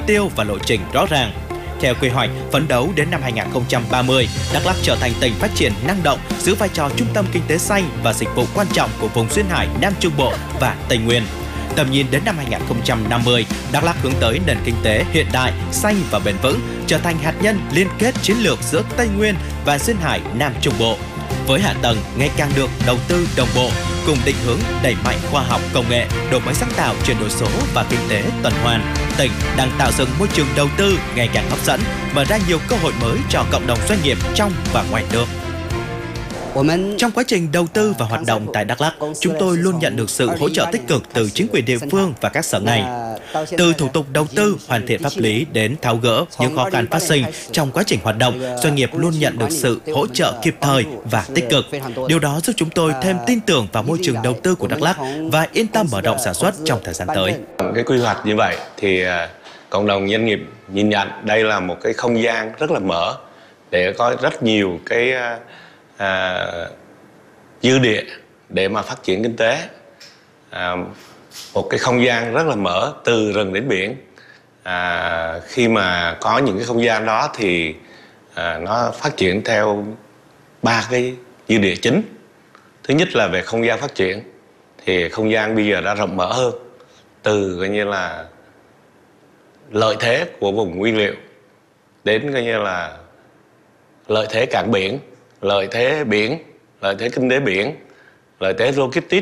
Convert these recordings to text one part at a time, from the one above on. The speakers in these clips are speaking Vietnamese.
tiêu và lộ trình rõ ràng. Theo quy hoạch, phấn đấu đến năm 2030, Đắk Lắk trở thành tỉnh phát triển năng động, giữ vai trò trung tâm kinh tế xanh và dịch vụ quan trọng của vùng Duyên Hải, Nam Trung Bộ và Tây Nguyên. Tầm nhìn đến năm 2050, Đắk Lắk hướng tới nền kinh tế hiện đại, xanh và bền vững, trở thành hạt nhân liên kết chiến lược giữa Tây Nguyên và Duyên Hải, Nam Trung Bộ. Với hạ tầng ngày càng được đầu tư đồng bộ, cùng định hướng đẩy mạnh khoa học công nghệ, đổi mới sáng tạo, chuyển đổi số và kinh tế tuần hoàn, tỉnh đang tạo dựng môi trường đầu tư ngày càng hấp dẫn, mở ra nhiều cơ hội mới cho cộng đồng doanh nghiệp trong và ngoài nước. Trong quá trình đầu tư và hoạt động tại Đắk Lắk, chúng tôi luôn nhận được sự hỗ trợ tích cực từ chính quyền địa phương và các sở ngành. Từ thủ tục đầu tư, hoàn thiện pháp lý đến tháo gỡ những khó khăn phát sinh trong quá trình hoạt động, doanh nghiệp luôn nhận được sự hỗ trợ kịp thời và tích cực. Điều đó giúp chúng tôi thêm tin tưởng vào môi trường đầu tư của Đắk Lắk và yên tâm mở rộng sản xuất trong thời gian tới. Cái quy hoạch như vậy thì cộng đồng doanh nghiệp nhìn nhận đây là một cái không gian rất là mở để có rất nhiều cái dư địa để mà phát triển kinh tế, một cái không gian rất là mở từ rừng đến biển. Khi mà có những cái không gian đó thì nó phát triển theo 3 cái dư địa chính. Thứ nhất là về không gian phát triển, thì không gian bây giờ đã rộng mở hơn, từ coi như là lợi thế của vùng nguyên liệu đến coi như là lợi thế cảng biển, lợi thế biển, lợi thế kinh tế biển, lợi thế logistics,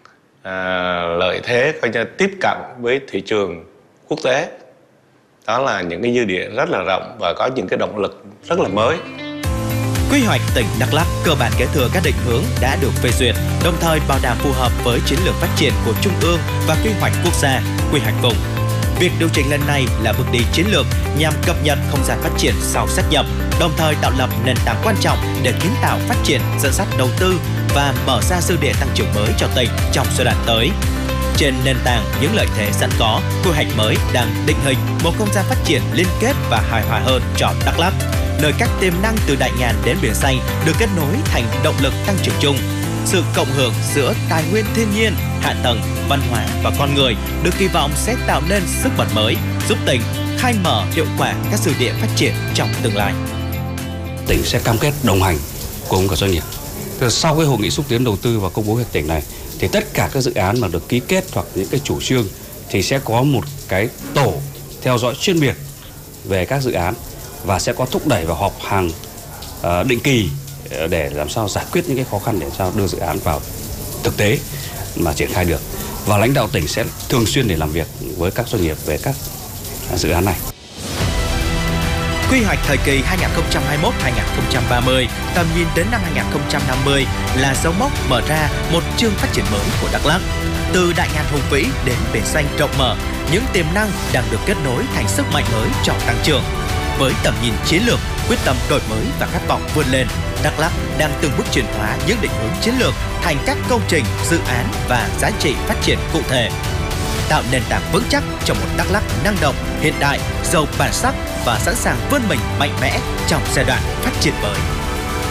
lợi thế coi như tiếp cận với thị trường quốc tế. Đó là những cái dư địa rất là rộng và có những cái động lực rất là mới. Quy hoạch tỉnh Đắk Lắk cơ bản kế thừa các định hướng đã được phê duyệt, đồng thời bảo đảm phù hợp với chiến lược phát triển của Trung ương và quy hoạch quốc gia, quy hoạch vùng. Việc điều chỉnh lần này là bước đi chiến lược nhằm cập nhật không gian phát triển sau sáp nhập, đồng thời tạo lập nền tảng quan trọng để kiến tạo phát triển, dẫn dắt đầu tư và mở ra dư địa tăng trưởng mới cho tỉnh trong giai đoạn tới. Trên nền tảng những lợi thế sẵn có, quy hoạch mới đang định hình một không gian phát triển liên kết và hài hòa hơn cho Đắk Lắk, nơi các tiềm năng từ đại ngàn đến biển xanh được kết nối thành động lực tăng trưởng chung. Sự cộng hưởng giữa tài nguyên thiên nhiên, hạ tầng, văn hóa và con người được kỳ vọng sẽ tạo nên sức bật mới, giúp tỉnh khai mở hiệu quả các dư địa phát triển trong tương lai. Tỉnh sẽ cam kết đồng hành cùng các doanh nghiệp. Sau cái hội nghị xúc tiến đầu tư và công bố về tỉnh này, thì tất cả các dự án mà được ký kết hoặc những cái chủ trương thì sẽ có một cái tổ theo dõi chuyên biệt về các dự án và sẽ có thúc đẩy và họp hàng định kỳ để làm sao giải quyết những cái khó khăn để làm sao đưa dự án vào thực tế mà triển khai được. Và lãnh đạo tỉnh sẽ thường xuyên để làm việc với các doanh nghiệp về các dự án này. Quy hoạch thời kỳ 2021-2030, tầm nhìn đến năm 2050 là dấu mốc mở ra một chương phát triển mới của Đắk Lắk. Từ đại ngàn hùng vĩ đến biển xanh rộng mở, những tiềm năng đang được kết nối thành sức mạnh mới cho tăng trưởng. Với tầm nhìn chiến lược, quyết tâm đổi mới và khát vọng vươn lên, Đắk Lắk đang từng bước chuyển hóa những định hướng chiến lược thành các công trình, dự án và giá trị phát triển cụ thể, tạo nền tảng vững chắc cho một Đắk Lắk năng động, hiện đại, giàu bản sắc và sẵn sàng vươn mình mạnh mẽ trong giai đoạn phát triển mới.